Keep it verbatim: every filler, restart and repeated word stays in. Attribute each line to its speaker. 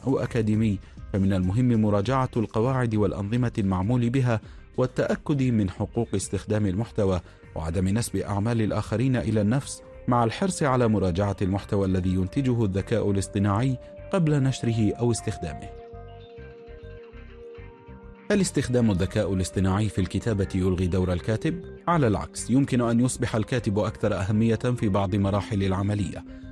Speaker 1: أو أكاديمي، فمن المهم مراجعة القواعد والأنظمة المعمول بها والتأكد من حقوق استخدام المحتوى وعدم نسب أعمال الآخرين إلى النفس، مع الحرص على مراجعة المحتوى الذي ينتجه الذكاء الاصطناعي قبل نشره أو استخدامه. هل استخدام الذكاء الاصطناعي في الكتابة يلغي دور الكاتب؟ على العكس، يمكن أن يصبح الكاتب أكثر أهمية في بعض مراحل العملية،